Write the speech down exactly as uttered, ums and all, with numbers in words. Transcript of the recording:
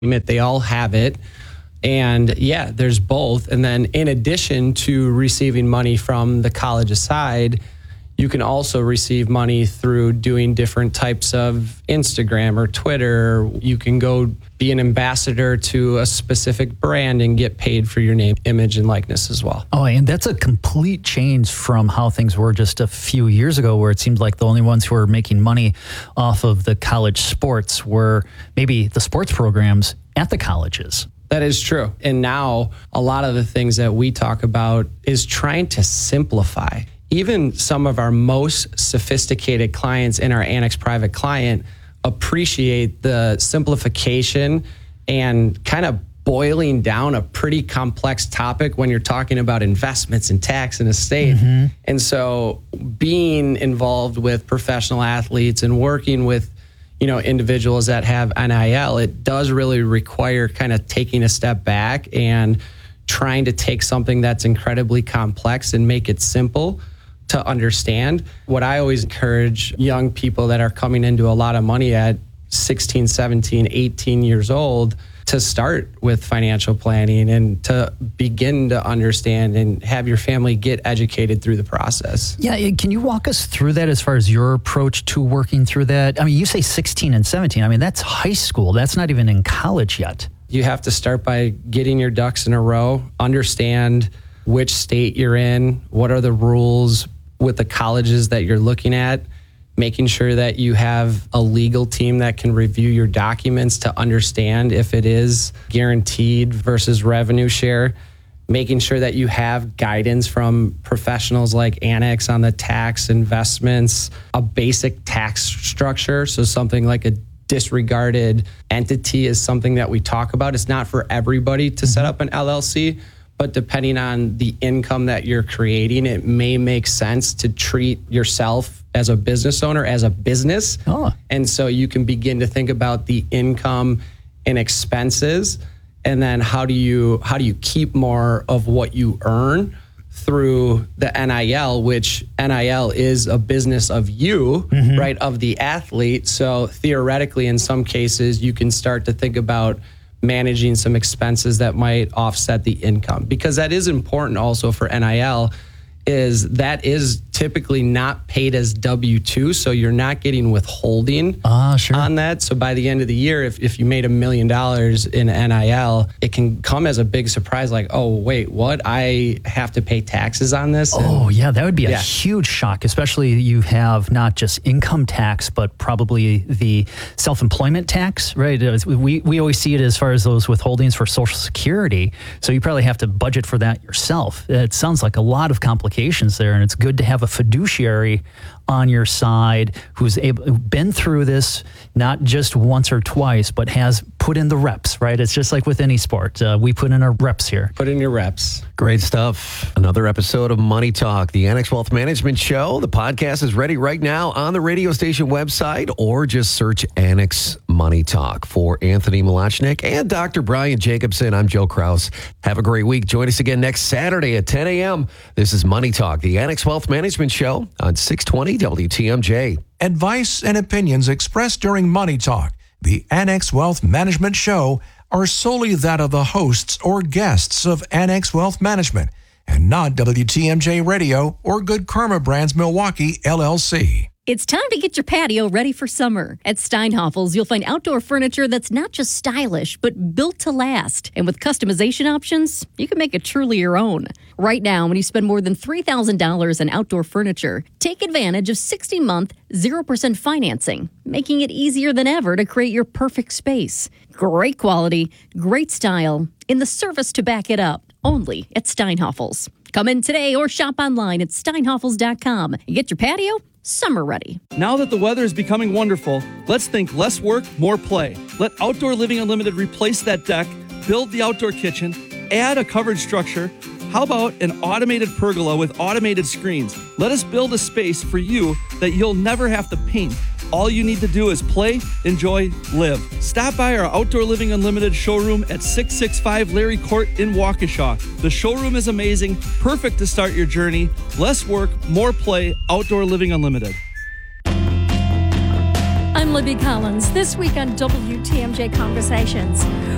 it. They all have it. And yeah, there's both. And then in addition to receiving money from the college side, you can also receive money through doing different types of Instagram or Twitter. You can go be an ambassador to a specific brand and get paid for your name, image, and likeness as well. Oh, and that's a complete change from how things were just a few years ago, where it seemed like the only ones who were making money off of the college sports were maybe the sports programs at the colleges. That is true. And now a lot of the things that we talk about is trying to simplify. Even some of our most sophisticated clients in our Annex Private Client appreciate the simplification and kind of boiling down a pretty complex topic when you're talking about investments and tax and estate. Mm-hmm. And so being involved with professional athletes and working with, you know, individuals that have N I L, it does really require kind of taking a step back and trying to take something that's incredibly complex and make it simple to understand. What I always encourage young people that are coming into a lot of money at sixteen, seventeen, eighteen years old to start with financial planning and to begin to understand and have your family get educated through the process. Yeah, can you walk us through that as far as your approach to working through that? I mean, you say sixteen and seventeen. I mean, that's high school. That's not even in college yet. You have to start by getting your ducks in a row, understand which state you're in, what are the rules with the colleges that you're looking at, making sure that you have a legal team that can review your documents to understand if it is guaranteed versus revenue share, making sure that you have guidance from professionals like Annex on the tax, investments, a basic tax structure. So something like a disregarded entity is something that we talk about. It's not for everybody to set up an L L C, but depending on the income that you're creating, it may make sense to treat yourself as a business owner as a business. Oh. And so you can begin to think about the income and expenses, and then how do you how do you keep more of what you earn through the N I L, which N I L is a business of you, mm-hmm. right, of the athlete. So theoretically, in some cases, you can start to think about managing some expenses that might offset the income, because that is important also for N I L, is that is typically not paid as W two, so you're not getting withholding ah, sure. on that. So by the end of the year, if, if you made a million dollars in N I L, it can come as a big surprise, like, oh, wait, what? I have to pay taxes on this? Oh, and, yeah, that would be a yeah. huge shock, especially you have not just income tax, but probably the self-employment tax, right? We, we always see it as far as those withholdings for Social Security, so you probably have to budget for that yourself. It sounds like a lot of complications there, and it's good to have a fiduciary on your side who's able, been through this not just once or twice, but has put in the reps, right? It's just like with any sport. Uh, we put in our reps here. Put in your reps. Great stuff. Another episode of Money Talk, the Annex Wealth Management Show. The podcast is ready right now on the radio station website, or just search Annex Money Talk. For Anthony Malachnik and Doctor Brian Jacobson, I'm Joe Kraus. Have a great week. Join us again next Saturday at ten a.m. This is Money Talk, the Annex Wealth Management Show on six twenty W T M J. Advice and opinions expressed during Money Talk, the Annex Wealth Management Show, are solely that of the hosts or guests of Annex Wealth Management and not W T M J Radio or Good Karma Brands Milwaukee, L L C. It's time to get your patio ready for summer. At Steinhoffel's, you'll find outdoor furniture that's not just stylish, but built to last. And with customization options, you can make it truly your own. Right now, when you spend more than three thousand dollars on outdoor furniture, take advantage of sixty-month, zero percent financing, making it easier than ever to create your perfect space. Great quality, great style, and the service to back it up, only at Steinhoffel's. Come in today or shop online at steinhoffels dot com and get your patio summer ready. Now that the weather is becoming wonderful, let's think less work, more play. Let Outdoor Living Unlimited replace that deck, build the outdoor kitchen, add a covered structure. How about an automated pergola with automated screens? Let us build a space for you that you'll never have to paint. All you need to do is play, enjoy, live. Stop by our Outdoor Living Unlimited showroom at six sixty-five Larry Court in Waukesha. The showroom is amazing, perfect to start your journey. Less work, more play, Outdoor Living Unlimited. I'm Libby Collins. This week on W T M J Conversations,